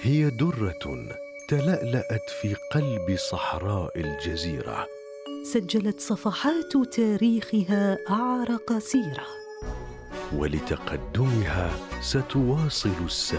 هي درة تلألأت في قلب صحراء الجزيرة، سجلت صفحات تاريخها أعرق سيرة، ولتقدمها ستواصل السير